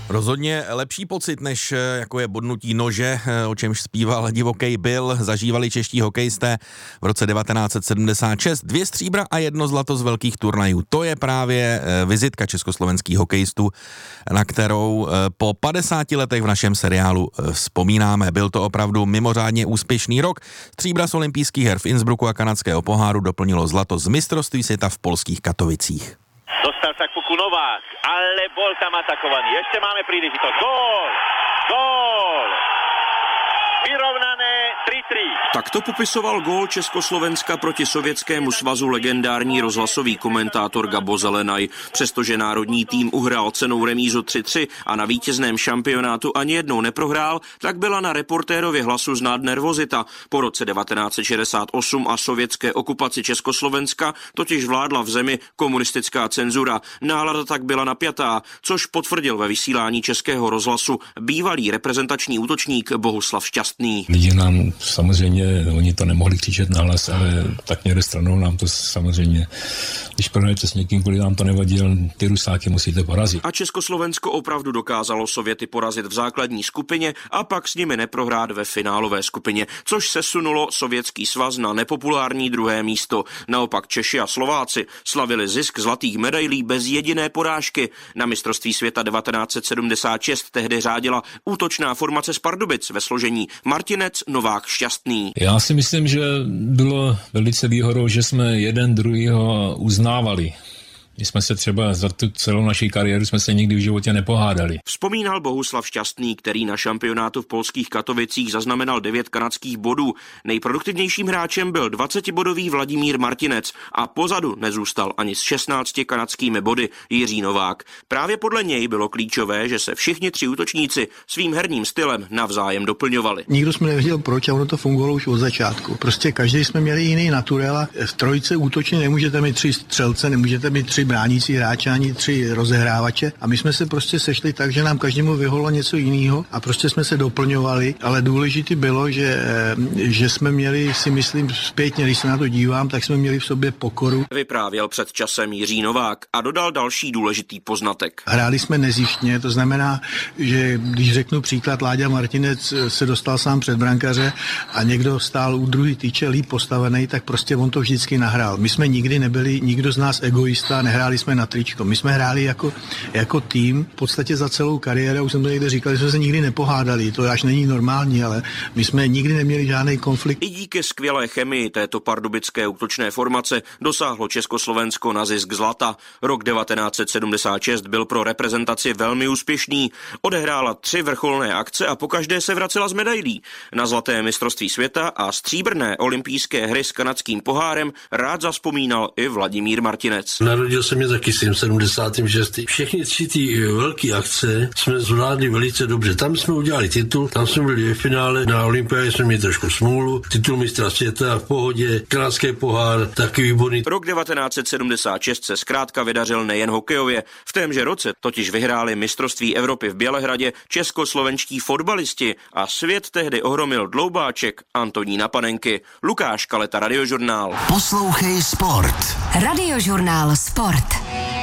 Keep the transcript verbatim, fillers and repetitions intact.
Rozhodně lepší pocit, než jako je bodnutí nože, o čemž zpíval divokej Bill, zažívali čeští hokejisté v roce devatenáct set sedmdesát šest. Dvě stříbra a jedno zlato z velkých turnajů. To je právě vizitka československých hokejistů, na kterou po padesáti letech v našem seriálu vzpomínáme. Byl to opravdu mimořádně úspěšný rok. Stříbra z olympijských her v Innsbrucku a kanadského poháru doplnilo zlato z mistrovství světa v polských Katovicích. Dostal sa k puku Novák, ale bol tam atakovaný. Ešte máme príležitosť. Gól! Gól! Vyrovnané tri tri. Takto popisoval gól Československa proti Sovětskému svazu legendární rozhlasový komentátor Gabo Zelenaj. Přestože národní tým uhrál cennou remízu tři tři a na vítězném šampionátu ani jednou neprohrál, tak byla na reportérově Hlasu znát nervozita. Po roce devatenáct set šedesát osm a sovětské okupaci Československa totiž vládla v zemi komunistická cenzura. Nálada tak byla napjatá, což potvrdil ve vysílání Českého rozhlasu bývalý reprezentační útočník Bohuslav Šťastný. Lidi nám samozřejmě, oni to nemohli křičet nahlas, ale tak někde stranou nám to samozřejmě, když prohrajete s někým, kvůli nám to nevadil, ty Rusáky musíte porazit. A Československo opravdu dokázalo Sověty porazit v základní skupině a pak s nimi neprohrát ve finálové skupině, což sesunulo Sovětský svaz na nepopulární druhé místo. Naopak Češi a Slováci slavili zisk zlatých medailí bez jediné porážky. Na mistrovství světa devatenáct set sedmdesát šest tehdy řádila útočná formace z Pardubic ve složení Martinec, Novák, Šťastný. Já si myslím, že bylo velice výhodou, že jsme jeden druhýho uznávali. My jsme se třeba za tu celou naší kariéru jsme se nikdy v životě nepohádali. Vzpomínal Bohuslav Šťastný, který na šampionátu v polských Katovicích zaznamenal devět kanadských bodů. Nejproduktivnějším hráčem byl dvacetibodový Vladimír Martinec a pozadu nezůstal ani s šestnácti kanadskými body Jiří Novák. Právě podle něj bylo klíčové, že se všichni tři útočníci svým herním stylem navzájem doplňovali. Nikdo jsme nevěděl proč a ono to fungovalo už od začátku. Prostě každý jsme měli jiný naturel a v trojice útočně nemůžete mít tři střelce, nemůžete mít tři bránící hráče ani tři rozehrávače a my jsme se prostě sešli tak, že nám každému vyhovovalo něco jiného a prostě jsme se doplňovali, ale důležité bylo, že, že jsme měli, si myslím zpětně, když se na to dívám, tak jsme měli v sobě pokoru. Vyprávěl před časem Jiří Novák a dodal další důležitý poznatek. Hráli jsme nezištně, to znamená, že když řeknu příklad, Láďa Martinec se dostal sám před brankaře a někdo stál u druhý tyče líp postavený, tak prostě on to vždycky nahrál. My jsme nikdy nebyli, nikdo z nás egoista, nehráli jsme na tričko. My jsme hráli jako, jako tým, v podstatě za celou kariéru, už jsem to někde říkal, že jsme se nikdy nepohádali, to až není normální, ale my jsme nikdy neměli žádný konflikt. I díky skvělé chemii této pardubické útočné formace dosáhlo Československo na zisk zlata. Rok devatenáct set sedmdesát šest byl pro reprezentaci velmi úspěšný. Odehrála tři vrcholné akce a pokaždé se vracela z medailí. Na zlaté mistrovství světa a stříbrné olympijské hry s kanadským pohárem rád zavzpomínal i Vladimír Martinec. Narodil jsem je taky s tím sedmdesátým šestým Všechny tři ty velké akce jsme zvládli velice dobře. Tam jsme udělali titul, tam jsme byli ve finále, na olympiádě jsme měli trošku smůlu, titul mistra světa v pohodě, kanadský pohár, taky výborný. Rok devatenáct set sedmdesát šest se zkrátka vydařil nejen hokejově. V témže roce totiž vyhráli mistrovství Evropy v Bělehradě českoslovenští fotbalisti a svět tehdy ohromil dloubáček Antonína Panenky. Lukáš Kaleta, Radiožurnál. Poslouchej sport. Radiožurnál Sport.